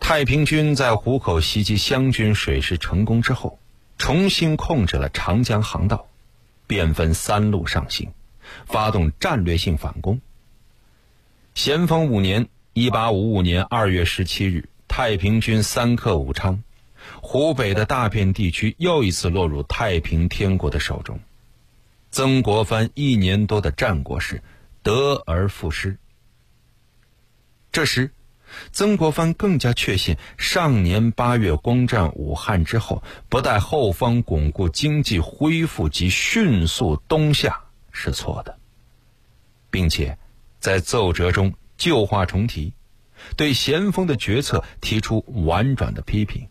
太平军在湖口袭击湘军水师成功之后，重新控制了长江航道，便分3路上行，发动战略性反攻。咸丰5年1855年2月17日，太平军3克武昌，湖北的大片地区又一次落入太平天国的手中。曾国藩1年多的战果是得而复失。这时曾国藩更加确信上年8月攻占武汉之后，不待后方巩固经济恢复及迅速东下是错的，并且在奏折中旧话重提，对咸丰的决策提出婉转的批评。